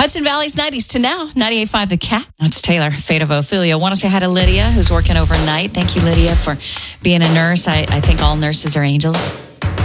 Hudson Valley's 90s to now. 98.5 The Cat. That's Taylor, Fate of Ophelia. Want to say hi to Lydia, who's working overnight. Thank you, Lydia, for being a nurse. I think all nurses are angels.